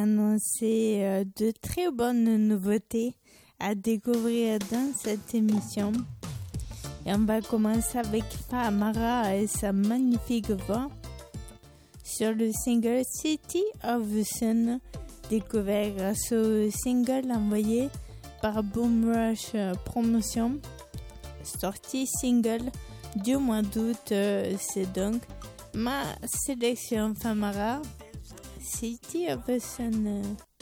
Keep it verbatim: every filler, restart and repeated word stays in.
annoncer euh, de très bonnes nouveautés à découvrir dans cette émission. Et on va commencer avec Famara et sa magnifique voix sur le single City of the Sun, découvert grâce au single envoyé par Boom Rush Promotion, sorti single du mois d'août. Euh, c'est donc ma sélection Famara, City of the Sun.